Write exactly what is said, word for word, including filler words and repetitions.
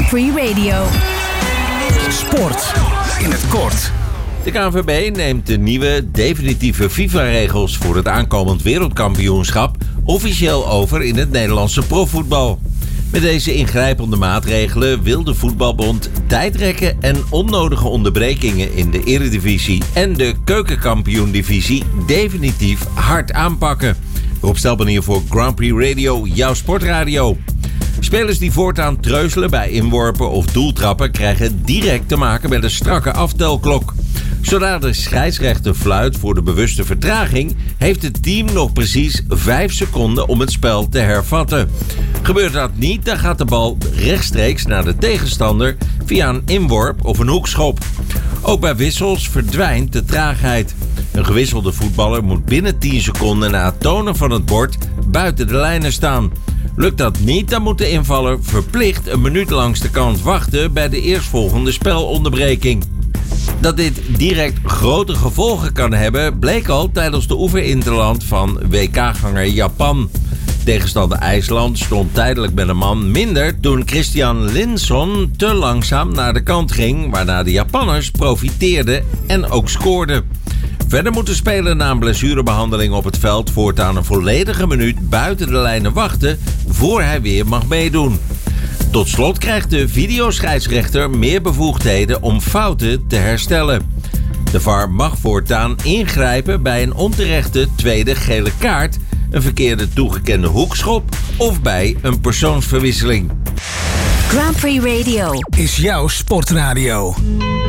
Grand Prix Radio. Sport in het kort. De K N V B neemt de nieuwe definitieve FIFA-regels voor het aankomend wereldkampioenschap officieel over in het Nederlandse profvoetbal. Met deze ingrijpende maatregelen wil de voetbalbond tijdrekken en onnodige onderbrekingen in de Eredivisie en de Keukenkampioen-divisie definitief hard aanpakken. Rob Stelban hier voor Grand Prix Radio, jouw sportradio. Spelers die voortaan treuzelen bij inworpen of doeltrappen krijgen direct te maken met een strakke aftelklok. Zodra de scheidsrechter fluit voor de bewuste vertraging, heeft het team nog precies vijf seconden om het spel te hervatten. Gebeurt dat niet, dan gaat de bal rechtstreeks naar de tegenstander via een inworp of een hoekschop. Ook bij wissels verdwijnt de traagheid. Een gewisselde voetballer moet binnen tien seconden na het tonen van het bord buiten de lijnen staan. Lukt dat niet, dan moet de invaller verplicht een minuut langs de kant wachten bij de eerstvolgende spelonderbreking. Dat dit direct grote gevolgen kan hebben, bleek al tijdens de oefeninterland van W K-ganger Japan. Tegenstander IJsland stond tijdelijk met een man minder toen Christian Linson te langzaam naar de kant ging, waarna de Japanners profiteerden en ook scoorden. Verder moet de speler na een blessurebehandeling op het veld voortaan een volledige minuut buiten de lijnen wachten voor hij weer mag meedoen. Tot slot krijgt de videoscheidsrechter meer bevoegdheden om fouten te herstellen. De V A R mag voortaan ingrijpen bij een onterechte tweede gele kaart, een verkeerde toegekende hoekschop of bij een persoonsverwisseling. Grand Prix Radio is jouw sportradio.